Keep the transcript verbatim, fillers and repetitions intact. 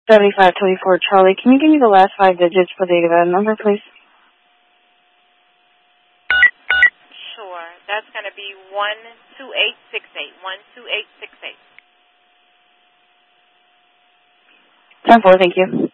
seventy-five twenty-four Charlie. Can you give me the last five digits for the event number, please? Sure. That's going to be one two eight six eight. one two eight six eight. ten four, thank you.